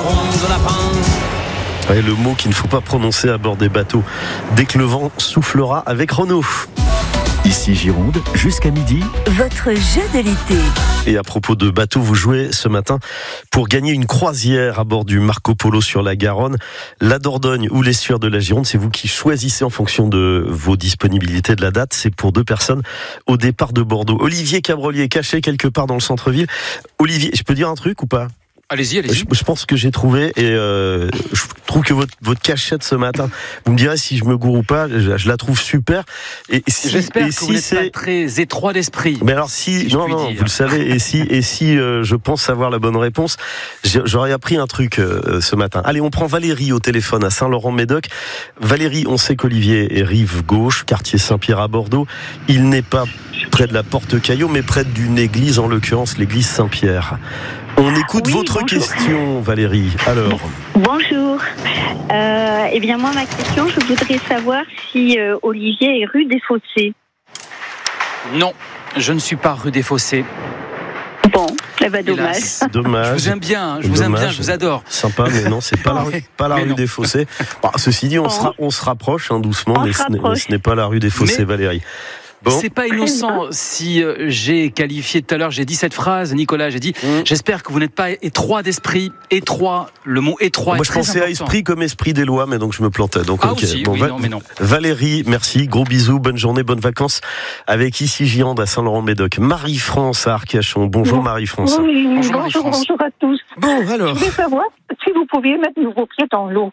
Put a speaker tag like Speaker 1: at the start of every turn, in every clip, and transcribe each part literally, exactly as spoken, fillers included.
Speaker 1: ronde de lapin.
Speaker 2: Ouais, le mot qu'il ne faut pas prononcer à bord des bateaux dès que le vent soufflera avec Renaud.
Speaker 3: Ici Gironde, jusqu'à midi.
Speaker 4: Votre jeu de l'été.
Speaker 2: Et à propos de bateaux, vous jouez ce matin pour gagner une croisière à bord du Marco Polo sur la Garonne, la Dordogne ou l'estuaire de la Gironde. C'est vous qui choisissez en fonction de vos disponibilités de la date. C'est pour deux personnes au départ de Bordeaux. Olivier Cabrolier, caché quelque part dans le centre-ville. Olivier, je peux dire un truc ou pas ?
Speaker 1: Allez-y, allez-y.
Speaker 2: Je, je pense que j'ai trouvé et euh, je trouve que votre, votre cachette ce matin, vous me direz si je me gourre ou pas, je, je la trouve super. Et si,
Speaker 1: J'espère
Speaker 2: et
Speaker 1: que
Speaker 2: si
Speaker 1: vous n'êtes
Speaker 2: c'est...
Speaker 1: pas très étroit d'esprit.
Speaker 2: Mais alors si,
Speaker 1: si
Speaker 2: non non,
Speaker 1: dire.
Speaker 2: vous le savez, et si et si euh, je pense savoir la bonne réponse, j'aurais appris un truc euh, ce matin. Allez, on prend Valérie au téléphone à Saint-Laurent-Médoc. Valérie, on sait qu'Olivier est rive gauche, quartier Saint-Pierre à Bordeaux. Il n'est pas près de la Porte Caillot, mais près d'une église, en l'occurrence l'église Saint-Pierre. On écoute
Speaker 5: oui,
Speaker 2: votre
Speaker 5: bonjour.
Speaker 2: question, Valérie. Alors.
Speaker 5: Bonjour. Euh, eh bien, moi, ma question, je voudrais savoir si euh, Olivier est rue des Fossés.
Speaker 1: Non, je ne suis pas rue des Fossés.
Speaker 5: Bon, eh ben, dommage.
Speaker 1: Hélas.
Speaker 2: Dommage.
Speaker 1: Je vous aime bien, hein, je vous aime
Speaker 2: Dommage.
Speaker 1: bien, je vous adore.
Speaker 2: Sympa, mais non, c'est pas la rue, pas la
Speaker 1: Mais
Speaker 2: rue
Speaker 1: non.
Speaker 2: des Fossés. Bon, ceci dit, on,
Speaker 5: Bon.
Speaker 2: se, ra- on se rapproche hein, doucement,
Speaker 5: On
Speaker 2: mais
Speaker 5: se
Speaker 2: ce n'est,
Speaker 5: rapproche.
Speaker 2: ce n'est pas la rue des Fossés,
Speaker 1: Mais-
Speaker 2: Valérie. Bon.
Speaker 1: C'est pas innocent si euh, j'ai qualifié tout à l'heure, j'ai dit cette phrase, Nicolas, j'ai dit
Speaker 2: Mmh.
Speaker 1: j'espère que vous n'êtes pas étroit d'esprit, étroit, le mot étroit
Speaker 2: Moi,
Speaker 1: est
Speaker 2: je
Speaker 1: très
Speaker 2: pensais à
Speaker 1: important.
Speaker 2: esprit comme esprit des lois, mais donc je me plantais. Donc,
Speaker 1: Ah
Speaker 2: ok.
Speaker 1: aussi,
Speaker 2: Bon,
Speaker 1: oui,
Speaker 2: Va-
Speaker 1: non, mais non.
Speaker 2: Valérie, merci. Gros bisous, bonne journée, bonnes vacances. Avec ici Gironde à Saint-Laurent-Médoc. Marie-France à Arcachon. Bonjour
Speaker 5: Bon.
Speaker 2: Marie-France.
Speaker 5: Oui,
Speaker 1: Bonjour,
Speaker 5: bonjour,
Speaker 1: Marie-France.
Speaker 5: bonjour à tous.
Speaker 2: Bon, alors.
Speaker 5: Je voulais savoir si vous pouviez mettre vos pieds dans l'eau.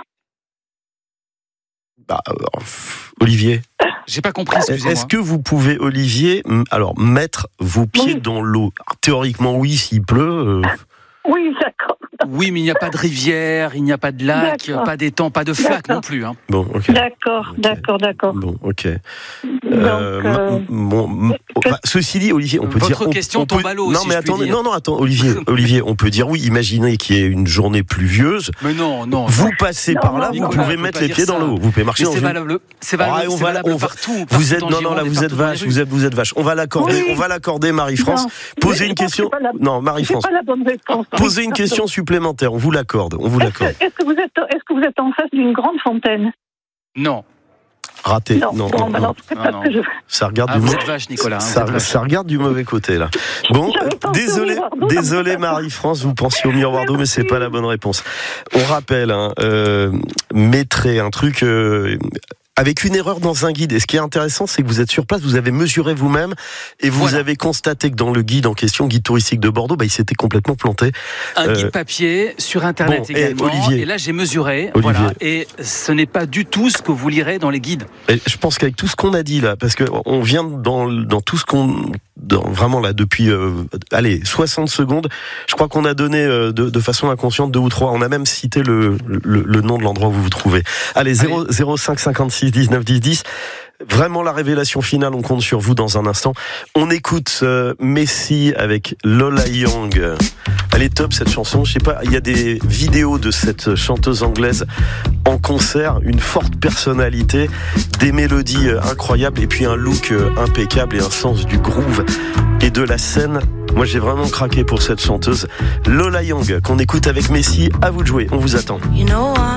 Speaker 2: Bah, alors, pff, Olivier,
Speaker 1: J'ai pas compris, excusez-moi.
Speaker 2: est-ce que vous pouvez, Olivier, m- alors mettre vos pieds
Speaker 5: Oui.
Speaker 2: dans l'eau? Alors, théoriquement, oui, s'il pleut. euh,
Speaker 5: Oui, d'accord.
Speaker 1: Oui, mais il n'y a pas de rivière, il n'y a pas de lac,
Speaker 5: D'accord.
Speaker 1: pas d'étang, pas de flaque
Speaker 5: D'accord.
Speaker 1: non plus. Hein.
Speaker 2: Bon, ok.
Speaker 5: D'accord,
Speaker 2: Ok.
Speaker 5: d'accord, d'accord.
Speaker 2: Bon, ok.
Speaker 5: Donc,
Speaker 2: Euh, ma-
Speaker 5: euh,
Speaker 2: bon, m-
Speaker 5: que-
Speaker 2: enfin, ceci dit, Olivier, on peut
Speaker 1: Votre
Speaker 2: dire. on-
Speaker 1: question
Speaker 2: on peut-
Speaker 1: tombe à l'eau,
Speaker 2: Non,
Speaker 1: si
Speaker 2: mais
Speaker 1: je puis
Speaker 2: attendez,
Speaker 1: dire.
Speaker 2: non, non, attends, Olivier, Olivier, on peut dire oui. Imaginez qu'il y ait une journée pluvieuse.
Speaker 1: Mais non, non.
Speaker 2: Vous
Speaker 1: non.
Speaker 2: passez
Speaker 5: Non,
Speaker 2: par
Speaker 5: non,
Speaker 2: là,
Speaker 5: non,
Speaker 2: vous
Speaker 5: non,
Speaker 2: pouvez
Speaker 1: on peut
Speaker 2: mettre
Speaker 1: pas
Speaker 2: les
Speaker 1: dire
Speaker 2: pieds dans
Speaker 1: ça.
Speaker 2: l'eau. Vous pouvez marcher
Speaker 1: Mais
Speaker 2: dans
Speaker 1: c'est
Speaker 2: une.
Speaker 1: valable, c'est valable,
Speaker 2: Ah, on
Speaker 1: c'est
Speaker 2: va-
Speaker 1: valable
Speaker 2: on va-
Speaker 1: partout,
Speaker 2: Vous
Speaker 1: partout
Speaker 2: êtes
Speaker 1: en
Speaker 2: non non
Speaker 1: Gironde
Speaker 2: là
Speaker 1: et
Speaker 2: vous êtes
Speaker 1: partout dans les
Speaker 2: vache,
Speaker 1: rues.
Speaker 2: vous êtes vous êtes vache. On va l'accorder,
Speaker 5: Oui.
Speaker 2: on va l'accorder Marie-France.
Speaker 5: Non.
Speaker 2: Posez
Speaker 5: Mais
Speaker 2: une
Speaker 5: je pense
Speaker 2: question.
Speaker 5: que c'est pas la-
Speaker 2: Non, Marie-France.
Speaker 5: C'est pas la bonne réponse.
Speaker 2: Posez une
Speaker 5: Oui,
Speaker 2: question supplémentaire. On vous l'accorde. On vous
Speaker 5: Est-ce que,
Speaker 2: l'accorde.
Speaker 5: est-ce que vous êtes, est-ce que vous êtes en face d'une grande fontaine?
Speaker 1: Non.
Speaker 2: Raté.
Speaker 5: Non,
Speaker 2: Non,
Speaker 5: bon,
Speaker 2: non,
Speaker 5: bah
Speaker 2: non.
Speaker 5: non, c'est
Speaker 1: non,
Speaker 5: pas
Speaker 1: non.
Speaker 5: ce que je...
Speaker 2: Ça regarde
Speaker 1: Ah,
Speaker 2: du
Speaker 1: vous
Speaker 2: mau-
Speaker 1: êtes vache, Nicolas. hein, vous
Speaker 2: Ça,
Speaker 1: êtes vache.
Speaker 2: ça regarde du mauvais côté là. Bon,
Speaker 5: J'avais pensé au
Speaker 2: désolé,
Speaker 5: miroir d'eau,
Speaker 2: désolé
Speaker 5: ça me fait pas.
Speaker 2: Marie-France, vous pensiez au miroir d'eau, mais c'est pas la bonne réponse. On rappelle, hein, euh, mettrez un truc euh, avec une erreur dans un guide. Et ce qui est intéressant, c'est que vous êtes sur place, vous avez mesuré vous-même et vous
Speaker 1: Voilà.
Speaker 2: avez constaté que dans le guide en question, guide touristique de Bordeaux, bah, il s'était complètement planté.
Speaker 1: Un
Speaker 2: Euh,
Speaker 1: guide papier sur Internet
Speaker 2: bon, et
Speaker 1: également.
Speaker 2: Olivier.
Speaker 1: Et là, j'ai mesuré.
Speaker 2: Olivier.
Speaker 1: Voilà. Et ce n'est pas du tout ce que vous lirez dans les guides.
Speaker 2: Et je pense qu'avec tout ce qu'on a dit là, parce que on vient dans, dans tout ce qu'on, dans, vraiment là depuis, euh, allez, soixante secondes, je crois qu'on a donné euh, de, de façon inconsciente deux ou trois. On a même cité le, le, le nom de l'endroit où vous vous trouvez. Allez, zéro, zéro cinq cinquante-six dix-neuf dix dix. Vraiment la révélation finale, on compte sur vous dans un instant. On écoute euh, Messi avec Lola Young. Elle est top cette chanson. Je sais pas, il y a des vidéos de cette chanteuse anglaise en concert, une forte personnalité, des mélodies euh, incroyables et puis un look euh, impeccable et un sens du groove et de la scène. Moi j'ai vraiment craqué pour cette chanteuse Lola Young qu'on écoute avec Messi. À vous de jouer, on vous attend.
Speaker 4: You know